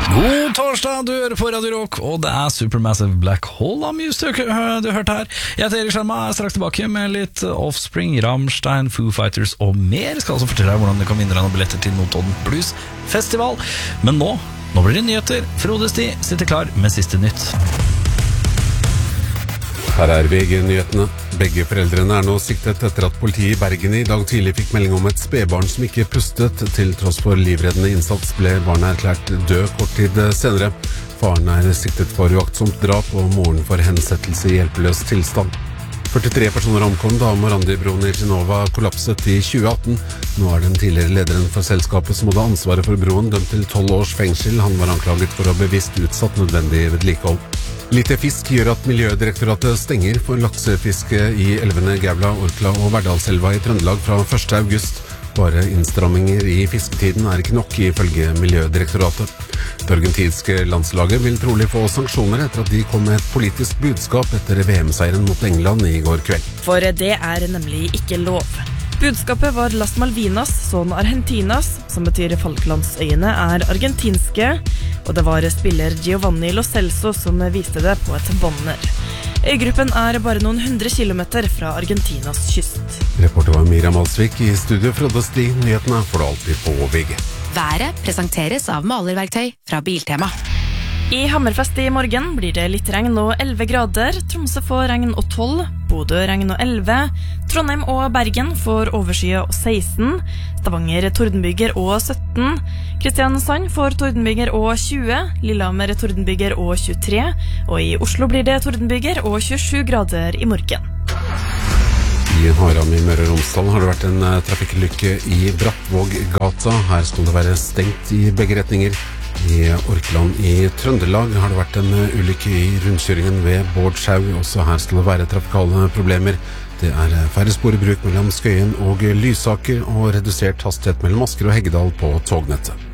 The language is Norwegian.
God torsdag, du hører på Radio Rock, og det er Supermassive Black Hole av Muse du hørte her. Jeg heter Erik Sjarma, er straks tilbake med litt Offspring, Rammstein, Foo Fighters og mer. Jeg skal også fortelle deg hvordan du kan vinne deg noen billetter til Notodden Blues Festival. Men nå blir det nyheter. Frode Sti sitter klar med siste nytt. Her er VG-nyhetene. Begge foreldrene er nå siktet etter at politiet i Bergen i dag tidlig fikk melding om et spedbarn som ikke pustet. Til tross for livreddende innsats ble barnet erklært død kort tid senere. Faren er siktet for uaktsomt drap og moren for hensettelse i hjelpeløs tilstand. 43 personer omkom da Morandi-broen i Genova kollapset i 2018. Nå er den tidligere lederen for selskapet som hadde ansvaret for broen dømt til 12 års fengsel. Han var anklaget for å ha bevisst utsatt nødvendig vedlikehold. Lite fisk gjør at Miljødirektoratet stenger for laksefiske i elvene Gævla, Orkla og Verdalselva i Trøndelag fra 1. august. Bare innstramminger i fisketiden er ikke nok ifølge Miljødirektoratet. Det argentinske landslaget vil trolig få sanksjoner etter at de kom med et politisk budskap etter VM-seieren mot England i går kveld. For det er nemlig ikke lov. Budskapet var Las Malvinas, son Argentinas, som betyr Falklandsøyene er argentinske, og det var spiller Giovanni Lo Celso som viste det på et banner. Øygruppen er bare noen 100 kilometer fra Argentinas kyst. Reporter var Miriam Alsvik. I studio Frode Sti. Nyhetene får du alltid på VG. Været presenteres av malerverktøy fra Biltema. I Hammerfest i morgen blir det litt regn og 11 grader. Tromsø får regn og 12, Bodø regn og 11, Trondheim og Bergen får overskye og 16, Stavanger tordenbyger og 17, Kristiansand får tordenbyger og 20, Lillehammer tordenbyger og 23, og i Oslo blir det tordenbyger og 27 grader i morgen. I Haram i Møre og Romsdal har det vært en trafikkulykke i Brattvåggata. Her skal det være stengt i begge retninger. I Orkland i Trøndelag har det vært en ulykke i rundkjøringen ved Bårdshaug. Også her skal det være trafikale problemer. Det er færre spor i bruk mellom Skøyen og Lysaker og redusert hastighet mellom Asker og Heggedal på tognettet.